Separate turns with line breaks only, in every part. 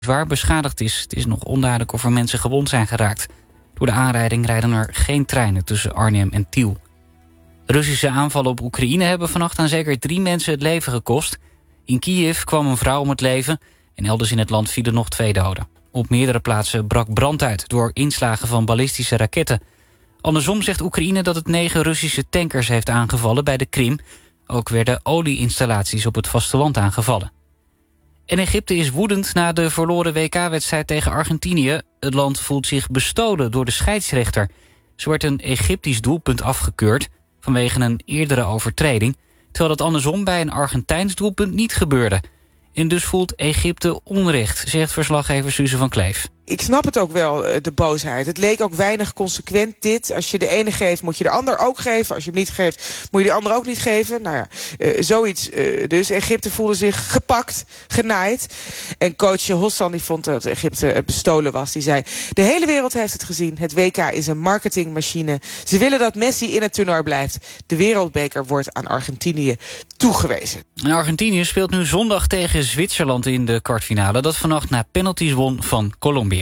zwaar beschadigd is. Het is nog onduidelijk of er mensen gewond zijn geraakt. Door de aanrijding rijden er geen treinen tussen Arnhem en Tiel. Russische aanvallen op Oekraïne hebben vannacht aan zeker 3 mensen het leven gekost. In Kiev kwam een vrouw om het leven en elders in het land vielen nog 2 doden. Op meerdere plaatsen brak brand uit door inslagen van ballistische raketten. Andersom zegt Oekraïne dat het 9 Russische tankers heeft aangevallen bij de Krim. Ook werden olieinstallaties op het vasteland aangevallen. En Egypte is woedend na de verloren WK-wedstrijd tegen Argentinië. Het land voelt zich bestolen door de scheidsrechter. Zo werd een Egyptisch doelpunt afgekeurd vanwege een eerdere overtreding, terwijl dat andersom bij een Argentijns doelpunt niet gebeurde. En dus voelt Egypte onrecht, zegt verslaggever Suze van Kleef.
Ik snap het ook wel, de boosheid. Het leek ook weinig consequent dit. Als je de ene geeft, moet je de ander ook geven. Als je hem niet geeft, moet je de ander ook niet geven. Nou ja, zoiets dus. Egypte voelde zich gepakt, genaaid. En coach Hossan die vond dat Egypte bestolen was. Die zei, de hele wereld heeft het gezien. Het WK is een marketingmachine. Ze willen dat Messi in het toernooi blijft. De wereldbeker wordt aan Argentinië toegewezen.
En Argentinië speelt nu zondag tegen Zwitserland in de kwartfinale, dat vannacht na penalties won van Colombia.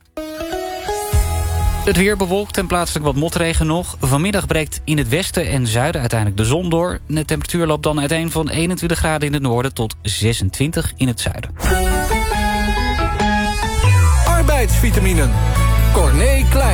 Het weer bewolkt en plaatselijk wat motregen nog. Vanmiddag breekt in het westen en zuiden uiteindelijk de zon door. De temperatuur loopt dan uiteen van 21 graden in het noorden tot 26 in het zuiden.
Arbeidsvitaminen. Corné Klein.